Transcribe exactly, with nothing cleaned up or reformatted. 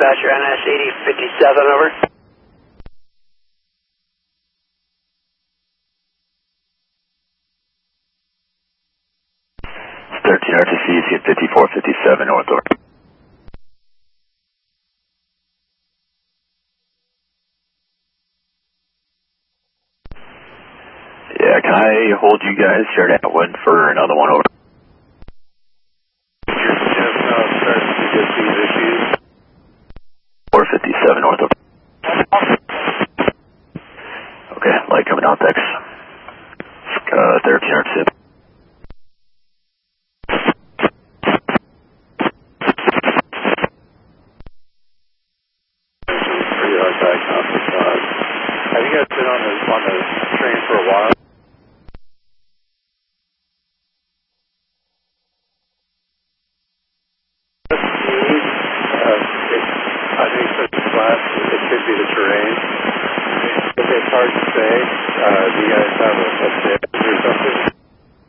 dispatcher, N S eighty fifty-seven, over. thirteen R T C, C at fifty-four fifty-seven north, over. Yeah, can I hold you guys here at Atwood for another one, over? Yes, now it starts to get these issues. four fifty-seven north, over. Okay, light coming out, thanks. Uh, thirteen R T C. Pretty hard diagnostic. Uh, have you guys been on the, on the train for a while? I think such a flat, it could be the terrain. It's hard to say. Uh, do you guys have a, a